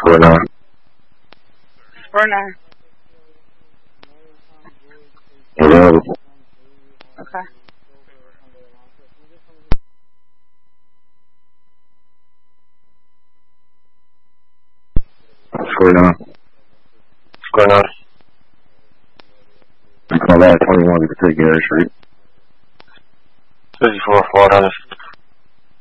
going on? Or not? Hello? Okay. What's going on? What's going on? You call that 21 to take Gary Street. 54 Florida.